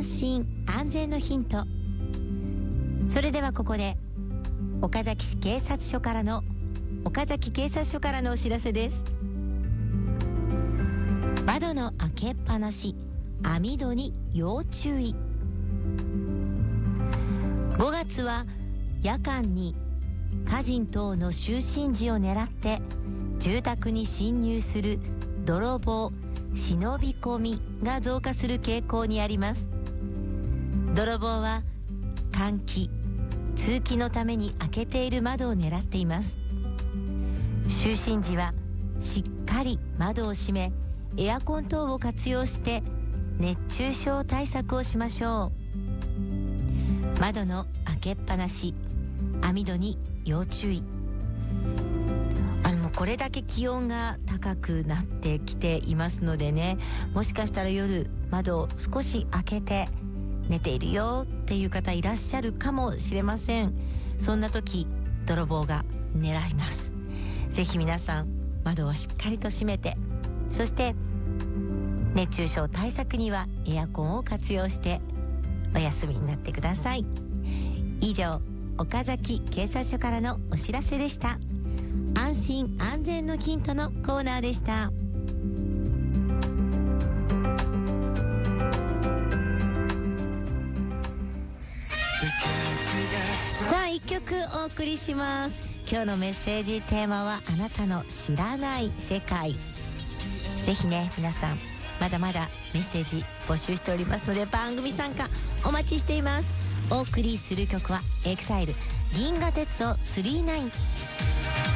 心安全のヒント。それではここで岡崎警察署からのお知らせです。窓の開けっぱなし、網戸に要注意。5月は夜間に家人等の就寝時を狙って住宅に侵入する泥棒、忍び込みが増加する傾向にあります。泥棒は換気、通気のために開けている窓を狙っています。就寝時はしっかり窓を閉め、エアコン等を活用して熱中症対策をしましょう。窓の開けっぱなし、網戸に要注意。これだけ気温が高くなってきていますのでね、もしかしたら夜窓を少し開けて寝ているよっていう方いらっしゃるかもしれません。そんな時泥棒が狙います。ぜひ皆さん窓をしっかりと閉めて、そして熱中症対策にはエアコンを活用してお休みになってください。以上、岡崎警察署からのお知らせでした。安心安全のヒントのコーナーでした。さあ、一曲お送りします。今日のメッセージテーマはあなたの知らない世界。ぜひね、皆さんまだまだメッセージ募集しておりますので、番組参加お待ちしています。お送りする曲はEXILE銀河鉄道999。